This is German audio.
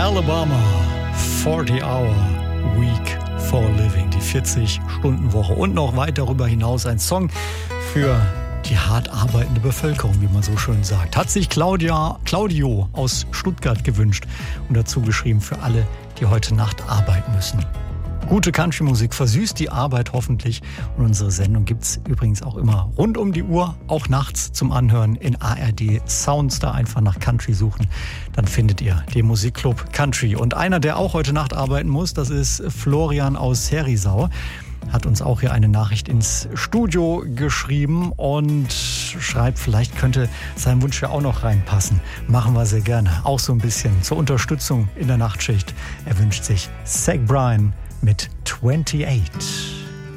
Alabama, 40-Hour Week for Living, die 40-Stunden-Woche und noch weit darüber hinaus ein Song für die hart arbeitende Bevölkerung, wie man so schön sagt. Hat sich Claudio aus Stuttgart gewünscht und dazu geschrieben für alle, die heute Nacht arbeiten müssen. Gute Country-Musik versüßt die Arbeit hoffentlich. Und unsere Sendung gibt's übrigens auch immer rund um die Uhr, auch nachts zum Anhören in ARD Sounds. Da einfach nach Country suchen, dann findet ihr den Musikclub Country. Und einer, der auch heute Nacht arbeiten muss, das ist Florian aus Herisau. Hat uns auch hier eine Nachricht ins Studio geschrieben und schreibt, vielleicht könnte sein Wunsch ja auch noch reinpassen. Machen wir sehr gerne. Auch so ein bisschen zur Unterstützung in der Nachtschicht. Er wünscht sich Zach Bryan mit 28.